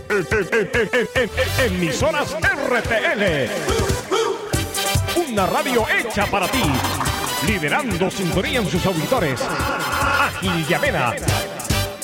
Emisoras RTL. Una radio hecha para ti. Liderando sintonía en sus auditores. Ágil y amena.